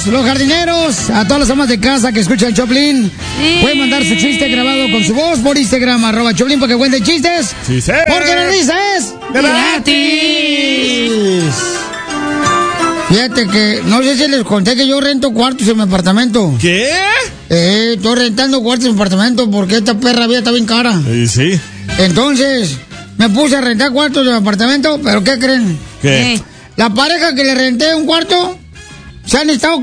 los jardineros, a todas las amas de casa que escuchan el Choplin. Sí. Pueden mandar su chiste grabado con su voz por Instagram, @Choplin, para que cuenten chistes. Sí, sí. Porque la risa es gratis. Fíjate que, no sé si les conté que yo rento cuartos en mi apartamento. ¿Qué? Estoy rentando cuartos en mi apartamento porque esta perra vida está bien cara. Sí. Entonces, me puse a rentar cuartos de mi apartamento, pero ¿qué creen? ¿Qué? La pareja que le renté un cuarto se han estado